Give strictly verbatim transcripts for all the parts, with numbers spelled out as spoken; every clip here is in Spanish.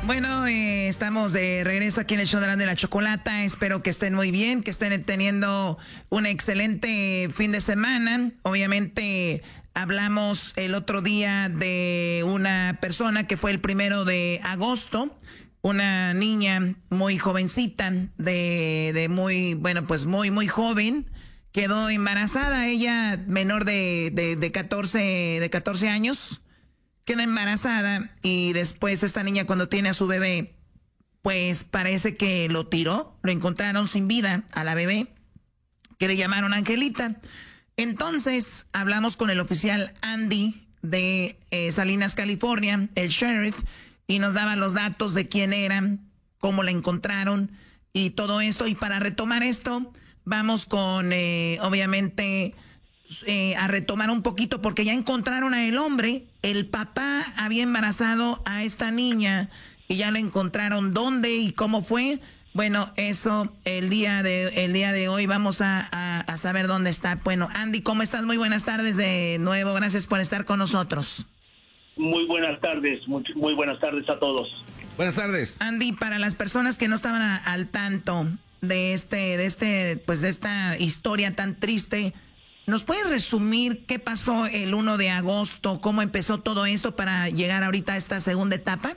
Bueno, eh, estamos de regreso aquí en el show de la, la Chocolata. Espero que estén muy bien, que estén teniendo un excelente fin de semana. Obviamente hablamos el otro día de una persona que fue el primero de agosto, una niña muy jovencita, de, de muy, bueno, pues muy, muy joven. Quedó embarazada, ella menor de, de, de catorce, de catorce años. Queda embarazada y después esta niña cuando tiene a su bebé, pues parece que lo tiró, lo encontraron sin vida a la bebé, que le llamaron Angelita. Entonces hablamos con el oficial Andy de eh, Salinas, California, el sheriff, y nos daba los datos de quién eran, cómo la encontraron y todo esto. Y para retomar esto, vamos con, eh, obviamente... Eh, a retomar un poquito porque ya encontraron a el hombre. El papá había embarazado a esta niña y ya lo encontraron. ¿Dónde y cómo fue? Bueno, eso el día de el día de hoy vamos a, a, a saber dónde está. Bueno, Andy, ¿cómo estás? Muy buenas tardes de nuevo. Gracias por estar con nosotros. Muy buenas tardes, muy, muy buenas tardes a todos. Buenas tardes. Andy, para las personas que no estaban a, al tanto de este, de este, pues de esta historia tan triste, ¿nos puedes resumir qué pasó el uno de agosto? ¿Cómo empezó todo esto para llegar ahorita a esta segunda etapa?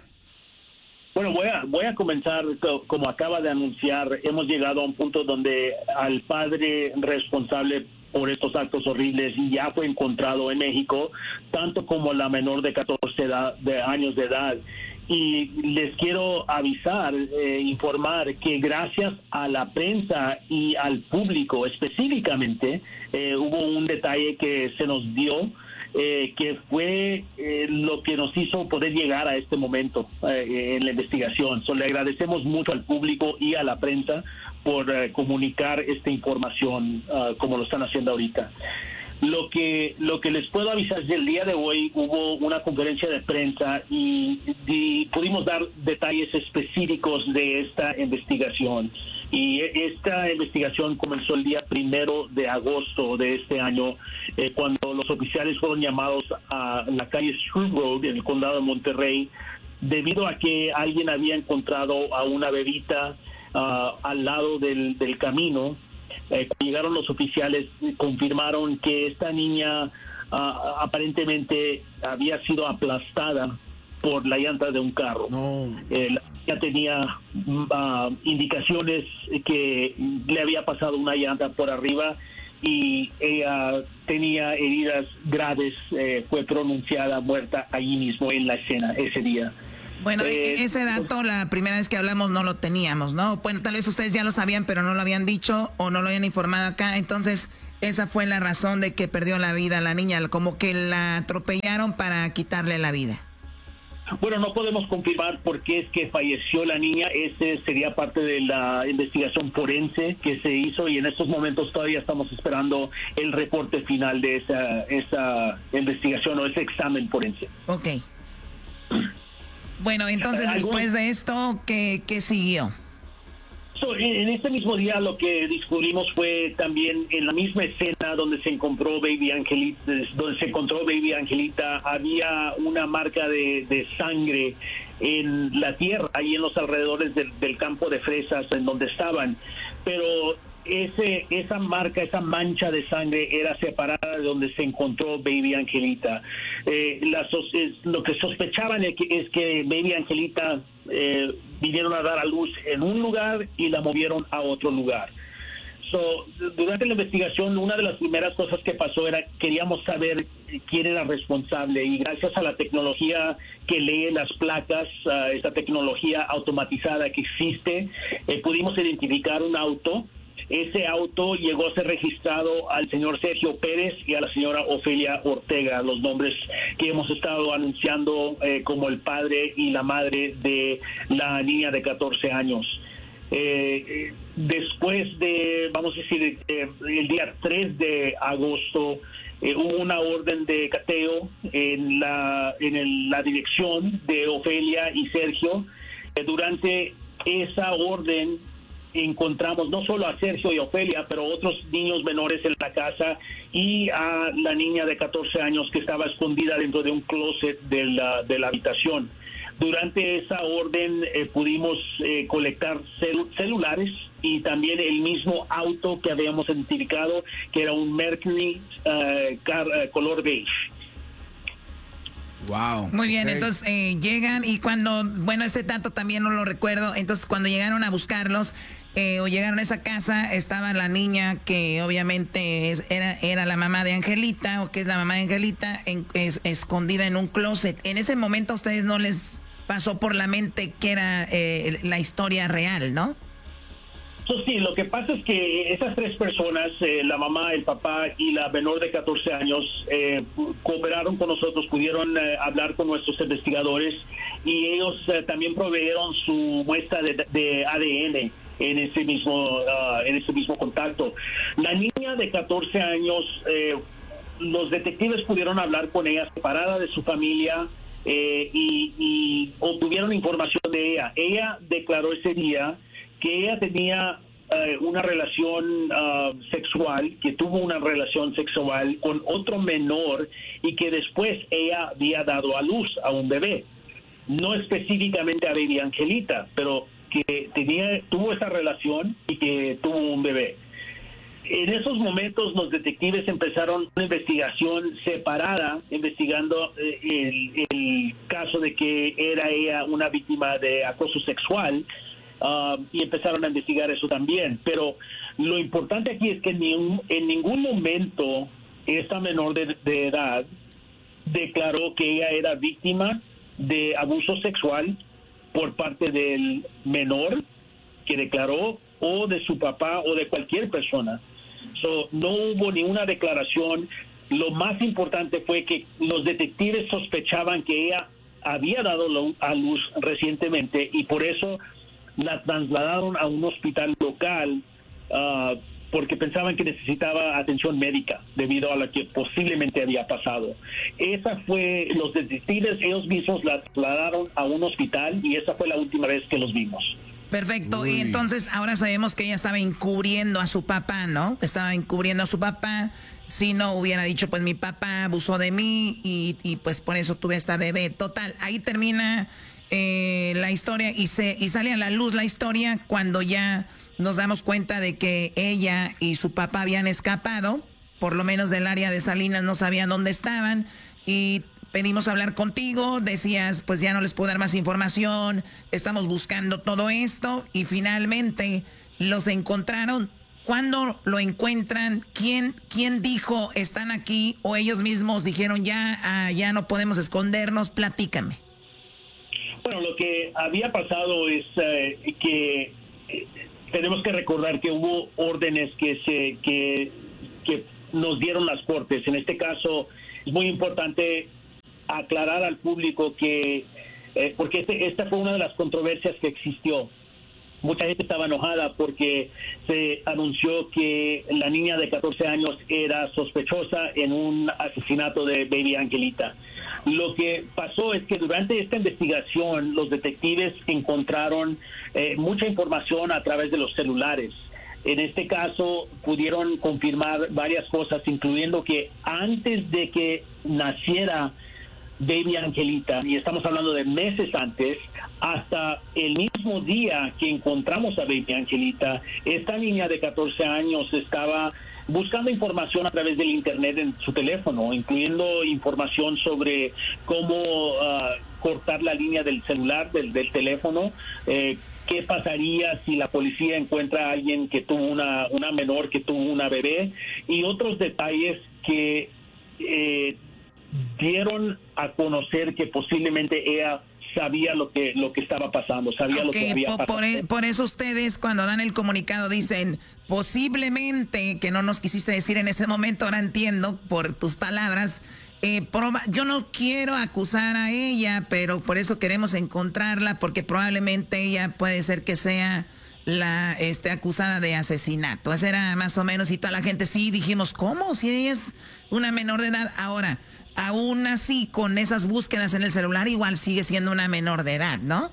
Bueno, voy a, voy a comenzar, como acaba de anunciar, hemos llegado a un punto donde al padre responsable por estos actos horribles ya fue encontrado en México, tanto como la menor de catorce edad, de años de edad. Y les quiero avisar, eh, informar que gracias a la prensa y al público específicamente, eh, hubo un detalle que se nos dio, eh, que fue eh, lo que nos hizo poder llegar a este momento eh, en la investigación. So, le agradecemos mucho al público y a la prensa por eh, comunicar esta información uh, como lo están haciendo ahorita. Lo que lo que les puedo avisar es que el día de hoy hubo una conferencia de prensa y, y pudimos dar detalles específicos de esta investigación. Y esta investigación comenzó el día primero de agosto de este año, eh, cuando los oficiales fueron llamados a la calle Screw Road en el condado de Monterrey, debido a que alguien había encontrado a una bebita uh, al lado del, del camino. Eh, cuando llegaron los oficiales, confirmaron que esta niña uh, aparentemente había sido aplastada por la llanta de un carro. No. Eh, la niña tenía uh, indicaciones que le había pasado una llanta por arriba y ella tenía heridas graves. Eh, fue pronunciada muerta allí mismo en la escena ese día. Bueno, eh, ese dato la primera vez que hablamos no lo teníamos, ¿no? Bueno, tal vez ustedes ya lo sabían, pero no lo habían dicho o no lo habían informado acá. Entonces, esa fue la razón de que perdió la vida la niña, como que la atropellaron para quitarle la vida. Bueno, no podemos confirmar por qué es que falleció la niña. Ese sería parte de la investigación forense que se hizo y en estos momentos todavía estamos esperando el reporte final de esa, esa investigación o ese examen forense. Ok. Bueno, entonces después de esto, ¿qué, qué siguió? So, en este mismo día lo que descubrimos fue también en la misma escena donde se encontró Baby Angelita, donde se encontró Baby Angelita, había una marca de, de sangre en la tierra, ahí en los alrededores del, del campo de fresas en donde estaban, pero ese esa marca, esa mancha de sangre era separada de donde se encontró Baby Angelita. Eh, la, es, lo que sospechaban es que, es que Baby Angelita eh, vinieron a dar a luz en un lugar y la movieron a otro lugar. So, durante la investigación, una de las primeras cosas que pasó era queríamos saber quién era responsable y gracias a la tecnología que lee las placas, uh, esta tecnología automatizada que existe, eh, pudimos identificar un auto. Ese auto llegó a ser registrado al señor Sergio Pérez y a la señora Ofelia Ortega, los nombres que hemos estado anunciando eh, como el padre y la madre de la niña de catorce años. Eh, eh, después de, vamos a decir, eh, el día tres de agosto, eh, hubo una orden de cateo en la, en el, la dirección de Ofelia y Sergio. Eh, durante esa orden encontramos no solo a Sergio y Ofelia, pero otros niños menores en la casa y a la niña de catorce años que estaba escondida dentro de un closet de la, de la habitación. Durante esa orden eh, pudimos eh, colectar cel celulares y también el mismo auto que habíamos identificado, que era un Mercury uh, car, uh, color beige. Wow. Muy bien, okay. Entonces eh, llegan y cuando, bueno, ese dato también no lo recuerdo, entonces cuando llegaron a buscarlos eh, o llegaron a esa casa, estaba la niña que obviamente es, era, era la mamá de Angelita, o que es la mamá de Angelita, en, es, escondida en un closet. En ese momento a ustedes no les pasó por la mente que era eh, la historia real, ¿no? So, sí, lo que pasa es que esas tres personas, eh, la mamá, el papá y la menor de catorce años, eh, cooperaron con nosotros, pudieron eh, hablar con nuestros investigadores y ellos eh, también proveyeron su muestra de, de A D N en ese mismo uh, en ese mismo contacto. La niña de catorce años, eh, los detectives pudieron hablar con ella separada de su familia eh, y, y obtuvieron información de ella. Ella declaró ese día que ella tenía uh, una relación uh, sexual, que tuvo una relación sexual con otro menor y que después ella había dado a luz a un bebé. No específicamente a Baby Angelita, pero que tenía, tuvo esa relación y que tuvo un bebé. En esos momentos los detectives empezaron una investigación separada, investigando eh, el, el caso de que era ella una víctima de acoso sexual. Uh, y empezaron a investigar eso también, pero lo importante aquí es que ni un, en ningún momento esta menor de, de edad declaró que ella era víctima de abuso sexual por parte del menor que declaró, o de su papá o de cualquier persona. So, no hubo ni una declaración. Lo más importante fue que los detectives sospechaban que ella había dado a luz recientemente y por eso la trasladaron a un hospital local uh, porque pensaban que necesitaba atención médica debido a lo que posiblemente había pasado. Esa fue, los detectives ellos mismos la trasladaron a un hospital y esa fue la última vez que los vimos. Perfecto. Uy. Y entonces ahora sabemos que ella estaba encubriendo a su papá, ¿no? Estaba encubriendo a su papá. Si no hubiera dicho, pues mi papá abusó de mí y, y pues por eso tuve esta bebé. Total, ahí termina Eh, la historia y se y sale a la luz la historia cuando ya nos damos cuenta de que ella y su papá habían escapado, por lo menos del área de Salinas, no sabían dónde estaban y pedimos hablar contigo, decías pues ya no les puedo dar más información, estamos buscando todo esto y finalmente los encontraron. ¿Cuándo lo encuentran? ¿Quién, quién dijo están aquí? ¿O ellos mismos dijeron ya, ah, ya no podemos escondernos? Platícame. Bueno, lo que había pasado es eh, que eh, tenemos que recordar que hubo órdenes que se que, que nos dieron las cortes. En este caso es muy importante aclarar al público que, eh, porque este, esta fue una de las controversias que existió. Mucha gente estaba enojada porque se anunció que la niña de catorce años era sospechosa en un asesinato de Baby Angelita. Lo que pasó es que durante esta investigación los detectives encontraron eh, mucha información a través de los celulares. En este caso pudieron confirmar varias cosas, incluyendo que antes de que naciera Baby Angelita, y estamos hablando de meses antes, hasta el mismo día que encontramos a Baby Angelita, esta niña de catorce años estaba buscando información a través del internet en su teléfono, incluyendo información sobre cómo uh, cortar la línea del celular, del, del teléfono, eh, qué pasaría si la policía encuentra a alguien que tuvo una, una menor que tuvo una bebé, y otros detalles que eh, dieron a conocer que posiblemente ella sabía lo que lo que estaba pasando, sabía okay, lo que había pasado. Por, por eso ustedes cuando dan el comunicado dicen posiblemente, que no nos quisiste decir en ese momento, ahora entiendo por tus palabras, eh, proba yo no quiero acusar a ella, pero por eso queremos encontrarla, porque probablemente ella puede ser que sea la este acusada de asesinato. Esa era más o menos, y toda la gente sí dijimos, ¿cómo? Si ella es una menor de edad. Ahora, aún así, con esas búsquedas en el celular, igual sigue siendo una menor de edad, ¿no?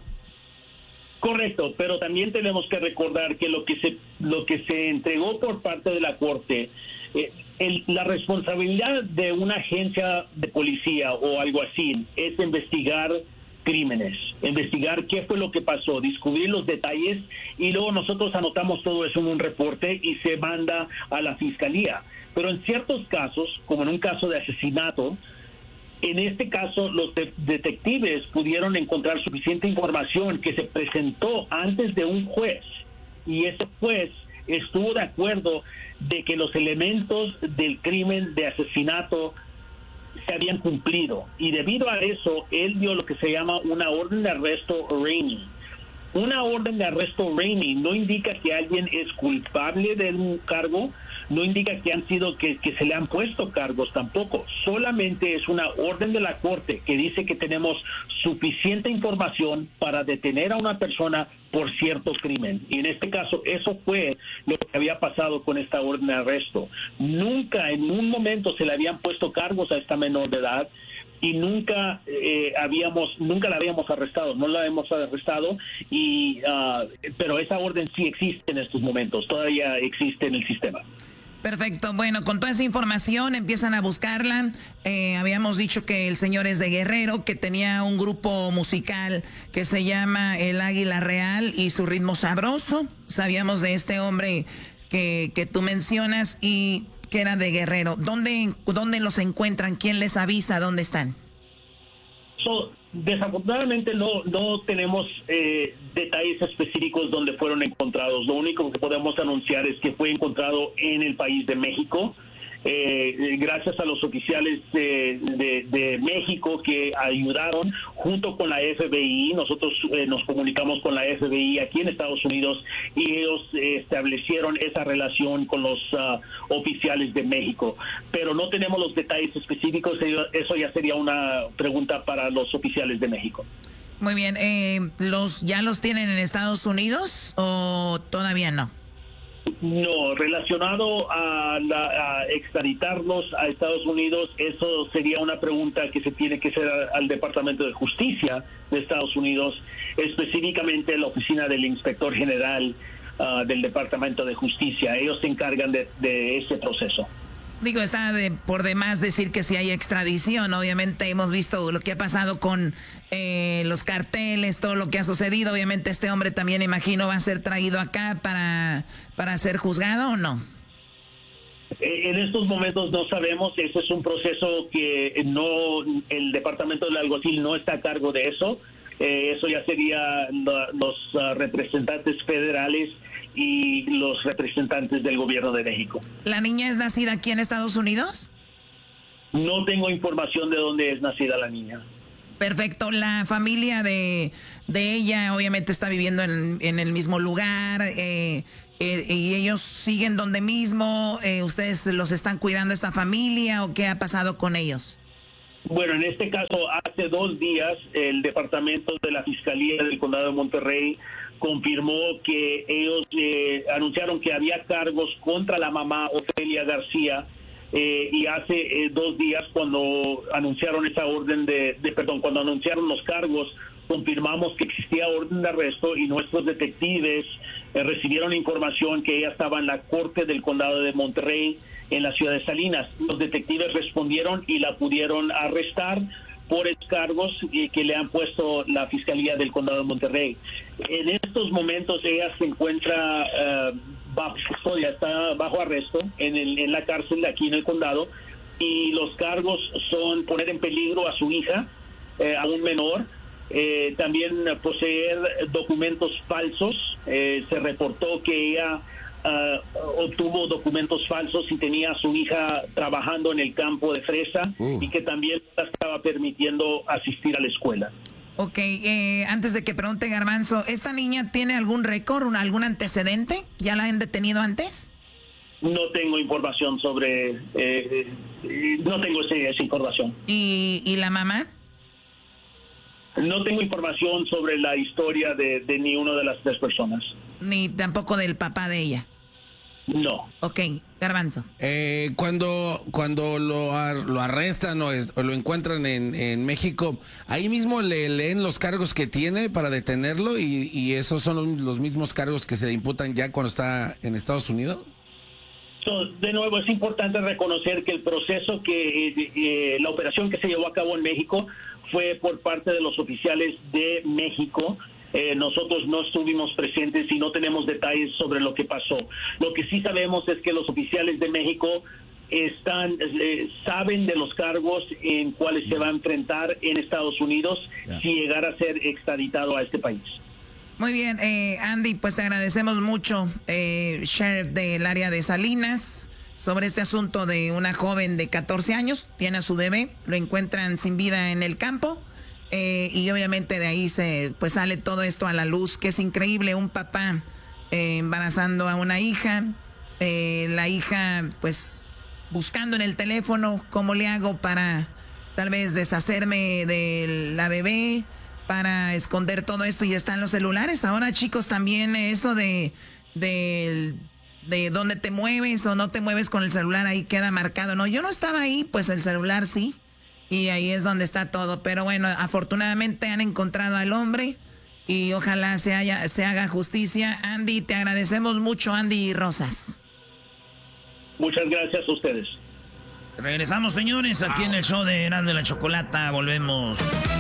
Correcto, pero también tenemos que recordar que lo que se lo que se entregó por parte de la corte, eh, el, la responsabilidad de una agencia de policía o algo así es investigar crímenes, investigar qué fue lo que pasó, descubrir los detalles y luego nosotros anotamos todo eso en un reporte y se manda a la fiscalía. Pero en ciertos casos, como en un caso de asesinato, en este caso los de detectives pudieron encontrar suficiente información que se presentó antes de un juez y ese juez estuvo de acuerdo de que los elementos del crimen de asesinato se habían cumplido y debido a eso él dio lo que se llama una orden de arresto Rainey. Una orden de arresto Rainey no indica que alguien es culpable de un cargo, no indica que han sido que, que se le han puesto cargos tampoco, solamente es una orden de la corte que dice que tenemos suficiente información para detener a una persona por cierto crimen y en este caso eso fue lo que había pasado con esta orden de arresto. Nunca en un momento se le habían puesto cargos a esta menor de edad y nunca eh, habíamos nunca la habíamos arrestado, no la hemos arrestado y uh, pero esa orden sí existe en estos momentos, todavía existe en el sistema. Perfecto, bueno, con toda esa información empiezan a buscarla. Eh, habíamos dicho que el señor es de Guerrero, que tenía un grupo musical que se llama El Águila Real y su ritmo sabroso. Sabíamos de este hombre que, que tú mencionas y que era de Guerrero. ¿Dónde, dónde los encuentran? ¿Quién les avisa dónde están? So, desafortunadamente no no tenemos eh, detalles específicos donde fueron encontrados. Lo único que podemos anunciar es que fue encontrado en el país de México. Eh, gracias a los oficiales de, de, de México que ayudaron junto con la F B I. Nosotros eh, nos comunicamos con la F B I aquí en Estados Unidos y ellos eh, establecieron esa relación con los uh, oficiales de México, pero no tenemos los detalles específicos. Eso ya sería una pregunta para los oficiales de México. Muy bien, eh, ¿los ya los tienen en Estados Unidos o todavía no? No, relacionado a, la, a extraditarlos a Estados Unidos, eso sería una pregunta que se tiene que hacer al Departamento de Justicia de Estados Unidos, específicamente la oficina del Inspector General uh, del Departamento de Justicia. Ellos se encargan de, de ese proceso. Digo, está de, por demás decir que si hay extradición. Obviamente hemos visto lo que ha pasado con eh, los carteles, todo lo que ha sucedido. Obviamente este hombre también, imagino, va a ser traído acá para, para ser juzgado, ¿o no? En estos momentos no sabemos. Ese es un proceso que no, el Departamento del Alguacil no está a cargo de eso. Eh, eso ya sería la, los uh, representantes federales y los representantes del gobierno de México. ¿La niña es nacida aquí en Estados Unidos? No tengo información de dónde es nacida la niña. Perfecto. La familia de, de ella obviamente está viviendo en, en el mismo lugar eh, eh, y ellos siguen donde mismo. Eh, ¿Ustedes los están cuidando esta familia o qué ha pasado con ellos? Bueno, en este caso, hace dos días el departamento de la Fiscalía del Condado de Monterrey confirmó que ellos eh, anunciaron que había cargos contra la mamá Ofelia García eh, y hace eh, dos días cuando anunciaron esa orden de, de, perdón, cuando anunciaron los cargos, confirmamos que existía orden de arresto y nuestros detectives eh, recibieron información que ella estaba en la corte del Condado de Monterrey en la ciudad de Salinas. Los detectives respondieron y la pudieron arrestar por cargos que le han puesto la Fiscalía del Condado de Monterrey. En estos momentos ella se encuentra uh, bajo custodia, está bajo arresto en, el, en la cárcel de aquí en el condado y los cargos son poner en peligro a su hija, eh, a un menor, eh, también poseer documentos falsos. Eh, se reportó que ella Uh, obtuvo documentos falsos y tenía a su hija trabajando en el campo de fresa uh. y que también la estaba permitiendo asistir a la escuela. Ok, eh, antes de que pregunte Garbanzo, ¿esta niña tiene algún récord, algún antecedente? ¿Ya la han detenido antes? No tengo información sobre, eh, eh, no tengo ese, esa información. ¿Y, ¿Y la mamá? No tengo información sobre la historia de, de ni una de las tres personas. Ni tampoco del papá de ella. No. Ok, Garbanzo. Eh, cuando cuando lo, ar, lo arrestan o, es, o lo encuentran en, en México, ahí mismo le leen los cargos que tiene para detenerlo y, y esos son los mismos cargos que se le imputan ya cuando está en Estados Unidos. So, de nuevo, es importante reconocer que el proceso que, eh, eh, la operación que se llevó a cabo en México fue por parte de los oficiales de México. Eh, nosotros no estuvimos presentes y no tenemos detalles sobre lo que pasó. Lo que sí sabemos es que los oficiales de México están eh, saben de los cargos en cuales se va a enfrentar en Estados Unidos yeah. si llegara a ser extraditado a este país. Muy bien, eh, Andy, pues te agradecemos mucho, eh, sheriff del área de Salinas, sobre este asunto de una joven de catorce años, tiene a su bebé, lo encuentran sin vida en el campo, eh, y obviamente de ahí se pues sale todo esto a la luz, que es increíble, un papá eh, embarazando a una hija, eh, la hija pues buscando en el teléfono cómo le hago para tal vez deshacerme de la bebé, para esconder todo esto, y están los celulares. Ahora, chicos, también eso de, de, de dónde te mueves o no te mueves con el celular, ahí queda marcado. No, yo no estaba ahí, pues el celular sí, y ahí es donde está todo. Pero bueno, afortunadamente han encontrado al hombre y ojalá se, haya, se haga justicia. Andy, te agradecemos mucho, Andy Rosas. Muchas gracias a ustedes. Regresamos, señores, aquí wow. en el show de Erasmo y la Chocolata. Volvemos.